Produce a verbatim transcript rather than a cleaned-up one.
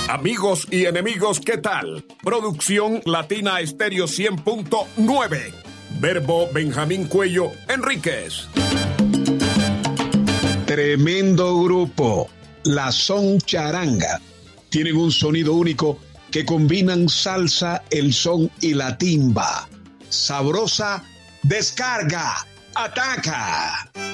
Amigos y enemigos, ¿qué tal? Producción Latina Estéreo cien punto nueve. Verbo Benjamín Cuello Enríquez. Tremendo grupo, la Son Charanga. Tienen un sonido único que combinan salsa, el son y la timba. Sabrosa descarga. ¡Ataca!